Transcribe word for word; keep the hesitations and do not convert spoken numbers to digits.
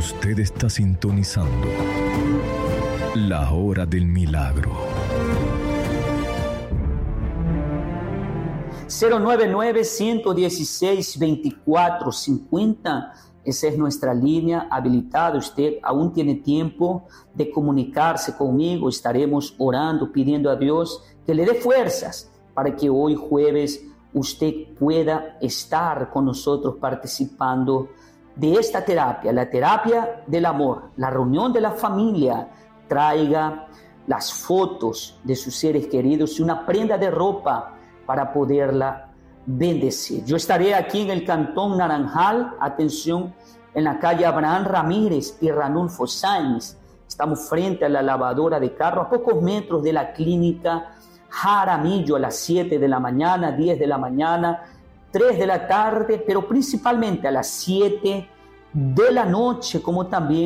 Usted está sintonizando La Hora del Milagro. cero nueve nueve, uno uno seis, dos cuatro cinco cero. Esa es nuestra línea habilitada. Usted aún tiene tiempo de comunicarse conmigo. Estaremos orando, pidiendo a Dios que le dé fuerzas para que hoy jueves usted pueda estar con nosotros participando de esta terapia, la terapia del amor, la reunión de la familia. Traiga las fotos de sus seres queridos y una prenda de ropa para poderla bendecir. Yo estaré aquí en el Cantón Naranjal, atención, en la calle Abraham Ramírez y Ranulfo Sáenz. Estamos frente a la lavadora de carro, a pocos metros de la clínica Jaramillo, a las siete de la mañana, diez de la mañana, tres de la tarde, pero principalmente a las siete de la noche, como también